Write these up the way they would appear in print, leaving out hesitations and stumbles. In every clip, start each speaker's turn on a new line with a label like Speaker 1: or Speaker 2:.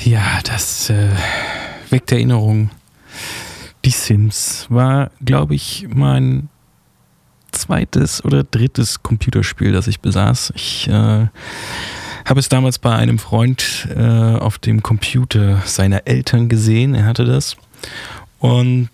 Speaker 1: Ja, das weckt Erinnerungen. Die Sims war, glaube ich, mein zweites oder drittes Computerspiel, das ich besaß. Ich habe es damals bei einem Freund auf dem Computer seiner Eltern gesehen. Er hatte das. Und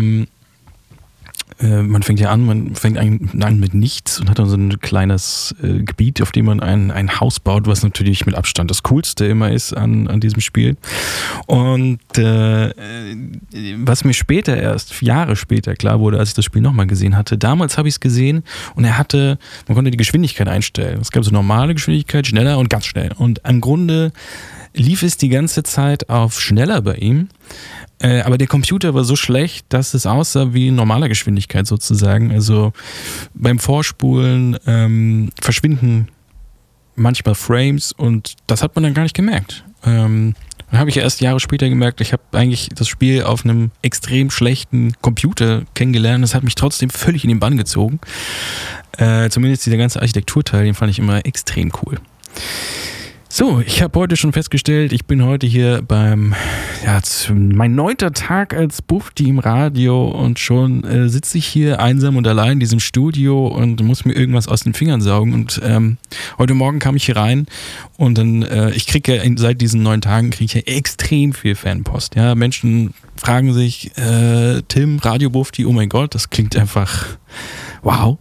Speaker 1: man fängt an mit nichts und hat dann so ein kleines Gebiet, auf dem man ein Haus baut, was natürlich mit Abstand das Coolste immer ist an diesem Spiel. Und was mir Jahre später klar wurde, als ich das Spiel nochmal gesehen hatte, damals habe ich es gesehen und man konnte die Geschwindigkeit einstellen. Es gab so normale Geschwindigkeit, schneller und ganz schnell. Und im Grunde lief es die ganze Zeit auf schneller bei ihm. Aber der Computer war so schlecht, dass es aussah wie normale Geschwindigkeit sozusagen. Also beim Vorspulen verschwinden manchmal Frames und das hat man dann gar nicht gemerkt. Dann habe ich erst Jahre später gemerkt, ich habe eigentlich das Spiel auf einem extrem schlechten Computer kennengelernt. Das hat mich trotzdem völlig in den Bann gezogen. Zumindest dieser ganze Architekturteil, den fand ich immer extrem cool. So, ich habe heute schon festgestellt, ich bin heute hier mein 9. Tag als Bufti im Radio und schon sitze ich hier einsam und allein in diesem Studio und muss mir irgendwas aus den Fingern saugen. Und heute Morgen kam ich hier rein und dann, ich kriege ja seit diesen 9 Tagen extrem viel Fanpost. Ja, Menschen fragen sich, Tim, Radio Bufti, oh mein Gott, das klingt einfach wow.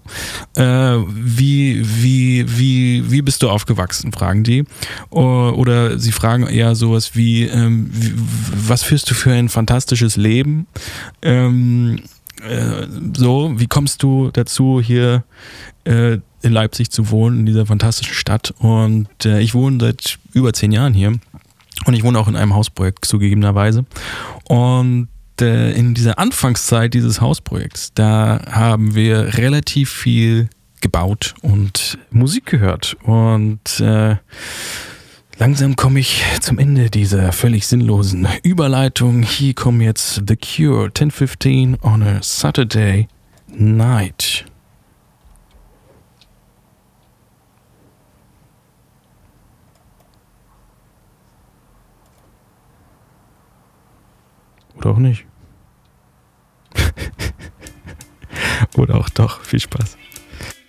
Speaker 1: Wie bist du aufgewachsen, fragen die. Oder sie fragen eher sowas wie, was führst du für ein fantastisches Leben? Wie kommst du dazu, hier in Leipzig zu wohnen, in dieser fantastischen Stadt? Und ich wohne seit über 10 Jahren hier. Und ich wohne auch in einem Hausprojekt, zugegebenerweise. Und in dieser Anfangszeit dieses Hausprojekts, da haben wir relativ viel gebaut und Musik gehört. Und langsam komme ich zum Ende dieser völlig sinnlosen Überleitung. Hier kommen jetzt The Cure, 10:15 on a Saturday night. Oder auch nicht. Oder auch doch. Viel Spaß.